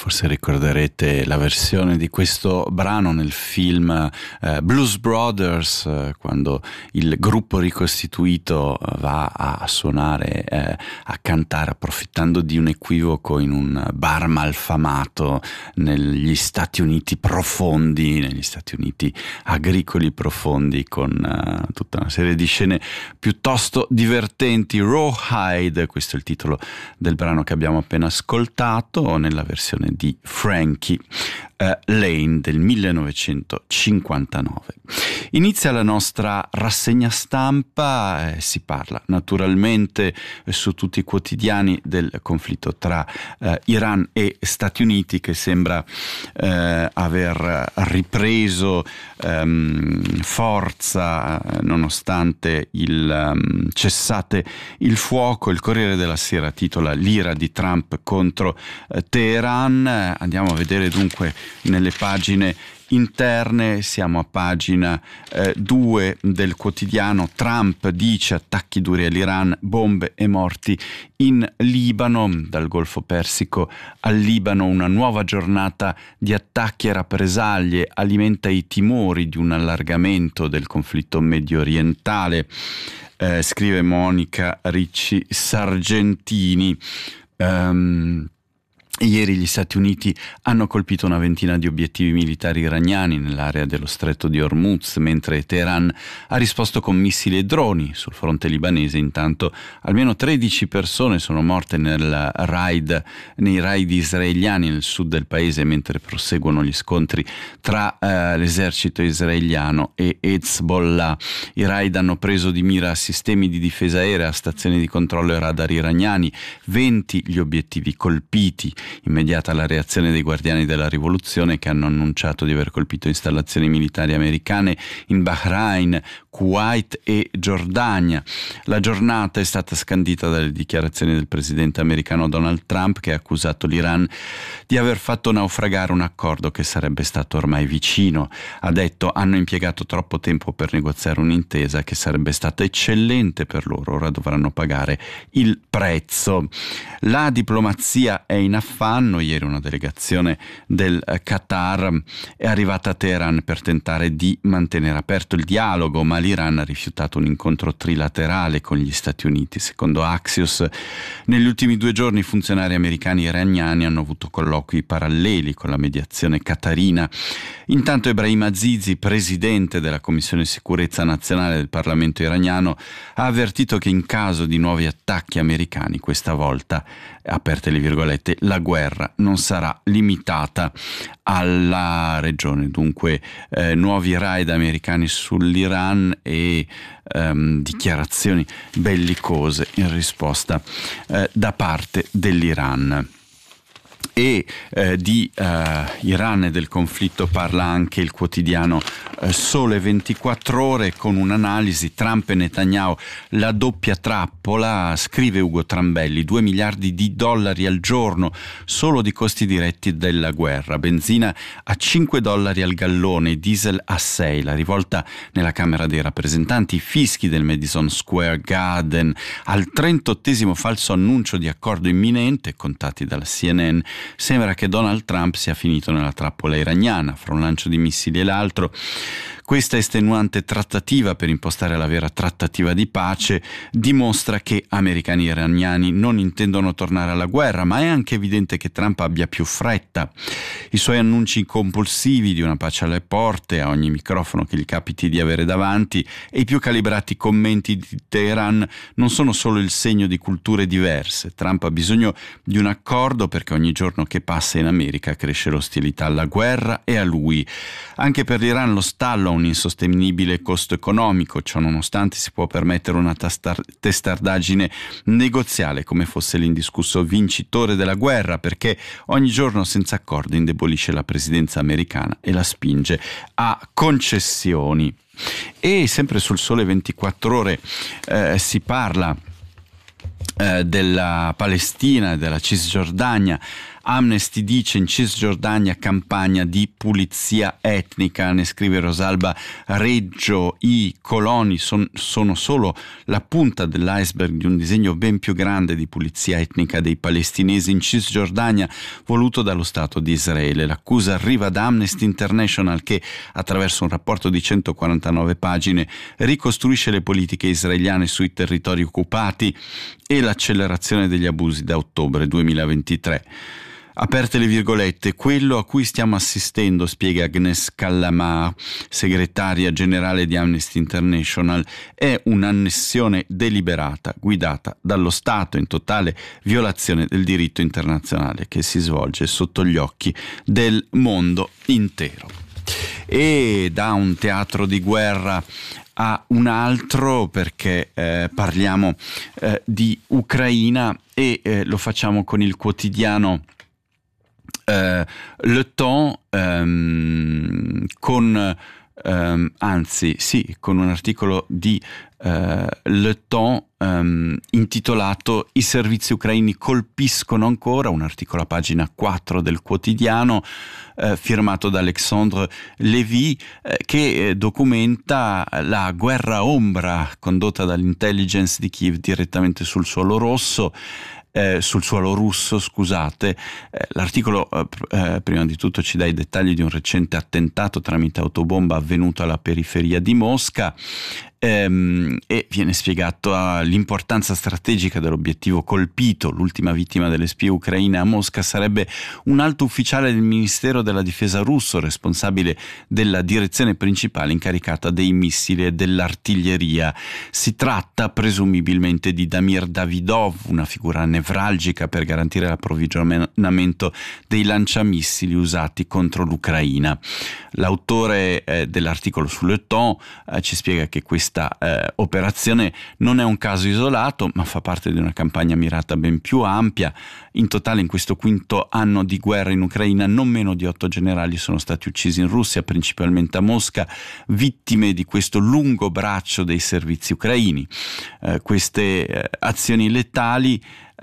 Forse ricorderete la versione di questo brano nel film Blues Brothers, quando il gruppo ricostituito va a suonare, a cantare, approfittando di un equivoco in un bar malfamato negli Stati Uniti profondi, negli Stati Uniti agricoli profondi, con tutta una serie di scene piuttosto divertenti. Rawhide, questo è il titolo del brano che abbiamo appena ascoltato, nella versione di Frankie Lane del 1959. Inizia la nostra rassegna stampa, si parla naturalmente su tutti i quotidiani del conflitto tra Iran e Stati Uniti, che sembra aver ripreso forza nonostante il cessate il fuoco. Il Corriere della Sera titola l'ira di Trump contro Teheran. Andiamo a vedere dunque nelle pagine interne. Siamo a pagina 2 del quotidiano. Trump dice attacchi duri all'Iran, bombe e morti in Libano. Dal Golfo Persico al Libano una nuova giornata di attacchi e rappresaglie alimenta i timori di un allargamento del conflitto medio orientale, scrive Monica Ricci Sargentini. Ieri gli Stati Uniti hanno colpito una ventina di obiettivi militari iraniani nell'area dello stretto di Hormuz, mentre Teheran ha risposto con missili e droni. Sul fronte libanese, intanto, almeno 13 persone sono morte nei raid israeliani nel sud del paese, mentre proseguono gli scontri tra l'esercito israeliano e Hezbollah. I raid hanno preso di mira sistemi di difesa aerea, stazioni di controllo e radar iraniani. 20 gli obiettivi colpiti. Immediata la reazione dei Guardiani della Rivoluzione, che hanno annunciato di aver colpito installazioni militari americane in Bahrain, Kuwait e Giordania. La giornata è stata scandita dalle dichiarazioni del presidente americano Donald Trump, che ha accusato l'Iran di aver fatto naufragare un accordo che sarebbe stato ormai vicino. Ha detto: hanno impiegato troppo tempo per negoziare un'intesa che sarebbe stata eccellente per loro, ora dovranno pagare il prezzo. La diplomazia è in affanno. Ieri una delegazione del Qatar è arrivata a Teheran per tentare di mantenere aperto il dialogo, ma l'Iran ha rifiutato un incontro trilaterale con gli Stati Uniti. Secondo Axios, negli ultimi 2 giorni funzionari americani e iraniani hanno avuto colloqui paralleli con la mediazione qatarina. Intanto Ebrahim Azizi, presidente della Commissione Sicurezza Nazionale del Parlamento iraniano, ha avvertito che in caso di nuovi attacchi americani, questa volta, aperte le virgolette, la guerra non sarà limitata alla regione. Dunque nuovi raid americani sull'Iran e dichiarazioni bellicose in risposta da parte dell'Iran. E di Iran e del conflitto parla anche il quotidiano Sole 24 Ore, con un'analisi: Trump e Netanyahu, la doppia trappola. Scrive Ugo Trambelli: $2 miliardi al giorno solo di costi diretti della guerra, benzina a $5 al gallone, diesel a 6, la rivolta nella Camera dei Rappresentanti, i fischi del Madison Square Garden, al 38esimo falso annuncio di accordo imminente, contati dalla CNN. Sembra che Donald Trump sia finito nella trappola iraniana. Fra un lancio di missili e l'altro, questa estenuante trattativa per impostare la vera trattativa di pace dimostra che americani e iraniani non intendono tornare alla guerra, ma è anche evidente che Trump abbia più fretta. I suoi annunci compulsivi di una pace alle porte, a ogni microfono che gli capiti di avere davanti, e i più calibrati commenti di Teheran non sono solo il segno di culture diverse. Trump ha bisogno di un accordo perché ogni giorno che passa in America cresce l'ostilità alla guerra e a lui. Anche per l'Iran lo stallo ha un insostenibile costo economico. Ciò nonostante si può permettere una testardaggine negoziale come fosse l'indiscusso vincitore della guerra, perché ogni giorno senza accordo indebolisce la presidenza americana e la spinge a concessioni. E sempre sul Sole 24 Ore si parla della Palestina e della Cisgiordania. Amnesty dice: in Cisgiordania campagna di pulizia etnica. Ne scrive Rosalba Reggio: i coloni sono solo la punta dell'iceberg di un disegno ben più grande di pulizia etnica dei palestinesi in Cisgiordania voluto dallo Stato di Israele. L'accusa arriva da Amnesty International, che attraverso un rapporto di 149 pagine ricostruisce le politiche israeliane sui territori occupati e l'accelerazione degli abusi da ottobre 2023. Aperte le virgolette: quello a cui stiamo assistendo, spiega Agnes Callamard, segretaria generale di Amnesty International, è un'annessione deliberata, guidata dallo Stato in totale violazione del diritto internazionale, che si svolge sotto gli occhi del mondo intero. E da un teatro di guerra a un altro, perché parliamo di Ucraina e lo facciamo con il quotidiano Le Temps, con un articolo di Le Temps intitolato "I servizi ucraini colpiscono ancora", un articolo a pagina 4 del quotidiano, firmato da Alexandre Lévy, che documenta la guerra ombra condotta dall'intelligence di Kiev direttamente sul suolo russo. L'articolo prima di tutto ci dà i dettagli di un recente attentato tramite autobomba avvenuto alla periferia di Mosca, e viene spiegato l'importanza strategica dell'obiettivo colpito. L'ultima vittima delle spie ucraine a Mosca sarebbe un alto ufficiale del Ministero della Difesa russo, responsabile della direzione principale incaricata dei missili e dell'artiglieria. Si tratta presumibilmente di Damir Davidov, una figura nevralgica per garantire l'approvvigionamento dei lanciamissili usati contro l'Ucraina. L'autore dell'articolo su Le Temps ci spiega che questa operazione non è un caso isolato, ma fa parte di una campagna mirata ben più ampia. In totale, in questo quinto anno di guerra in Ucraina, non meno di 8 generali sono stati uccisi in Russia, principalmente a Mosca, vittime di questo lungo braccio dei servizi ucraini. Queste azioni letali,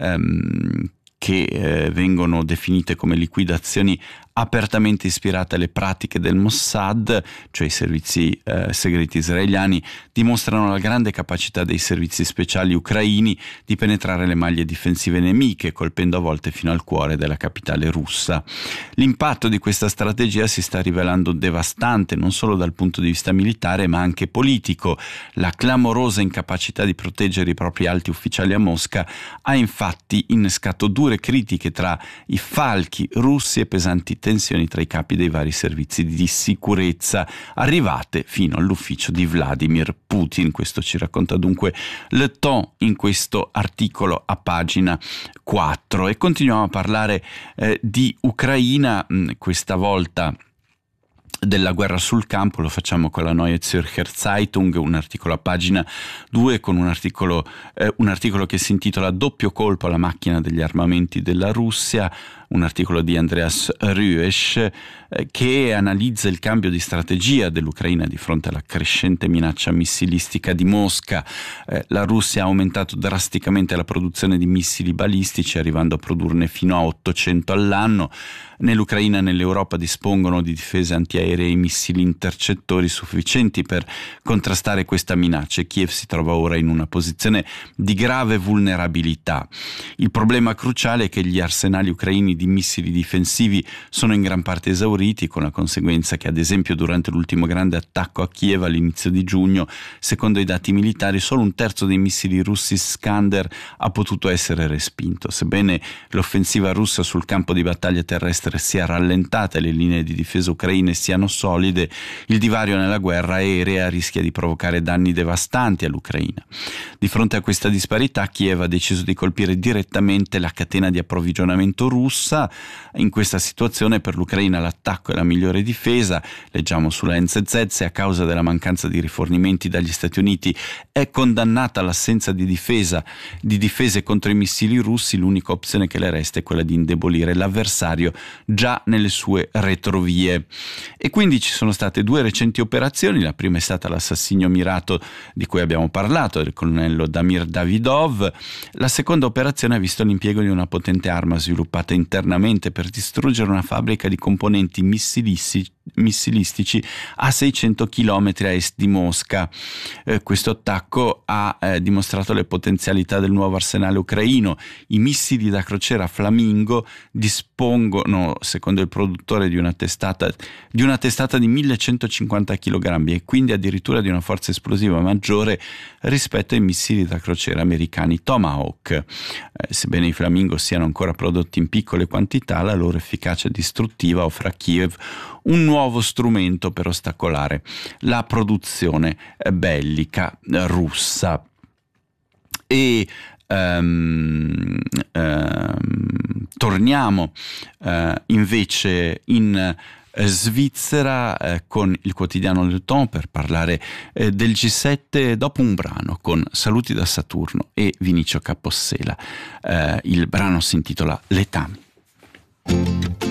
che vengono definite come liquidazioni apertamente ispirate alle pratiche del Mossad, cioè i servizi segreti israeliani, dimostrano la grande capacità dei servizi speciali ucraini di penetrare le maglie difensive nemiche, colpendo a volte fino al cuore della capitale russa. L'impatto di questa strategia si sta rivelando devastante non solo dal punto di vista militare, ma anche politico. La clamorosa incapacità di proteggere i propri alti ufficiali a Mosca ha infatti innescato dure critiche tra i falchi russi e pesanti tensioni tra i capi dei vari servizi di sicurezza, arrivate fino all'ufficio di Vladimir Putin. Questo ci racconta dunque Le Temps in questo articolo a pagina 4. E continuiamo a parlare di Ucraina, questa volta della guerra sul campo. Lo facciamo con la Neue Zürcher Zeitung, un articolo a pagina 2 con un articolo che si intitola "Doppio colpo alla macchina degli armamenti della Russia", un articolo di Andreas Rüesch, che analizza il cambio di strategia dell'Ucraina di fronte alla crescente minaccia missilistica di Mosca. La Russia ha aumentato drasticamente la produzione di missili balistici, arrivando a produrne fino a 800 all'anno. Nell'Ucraina e nell'Europa dispongono di difese antiaeree e missili intercettori sufficienti per contrastare questa minaccia, e Kiev si trova ora in una posizione di grave vulnerabilità. Il problema cruciale è che gli arsenali ucraini di missili difensivi sono in gran parte esauriti, con la conseguenza che, ad esempio, durante l'ultimo grande attacco a Kiev all'inizio di giugno, secondo i dati militari, solo un terzo dei missili russi Iskander ha potuto essere respinto. Sebbene l'offensiva russa sul campo di battaglia terrestre sia rallentata e le linee di difesa ucraine siano solide, il divario nella guerra aerea rischia di provocare danni devastanti all'Ucraina. Di fronte a questa disparità, Kiev ha deciso di colpire direttamente la catena di approvvigionamento russa. In questa situazione per l'Ucraina l'attacco è la migliore difesa. Leggiamo sulla NZZ: se a causa della mancanza di rifornimenti dagli Stati Uniti è condannata l'assenza di difese contro i missili russi, l'unica opzione che le resta è quella di indebolire l'avversario già nelle sue retrovie. E quindi ci sono state 2 recenti operazioni. La prima è stata l'assassinio mirato di cui abbiamo parlato, del colonnello Damir Davidov. La seconda operazione ha visto l'impiego di una potente arma sviluppata internamente per distruggere una fabbrica di componenti missilistici a 600 km a est di Mosca. Questo attacco ha dimostrato le potenzialità del nuovo arsenale ucraino. I missili da crociera Flamingo dispongono, secondo il produttore, di una testata di 1150 kg e quindi addirittura di una forza esplosiva maggiore rispetto ai missili da crociera americani Tomahawk. Sebbene i Flamingo siano ancora prodotti in piccole quantità, la loro efficacia distruttiva offre a Kiev un nuovo strumento per ostacolare la produzione bellica russa. E torniamo invece in Svizzera con il quotidiano Le Temps per parlare del G7 dopo un brano con Saluti da Saturno e Vinicio Capossela. Il brano si intitola Letami.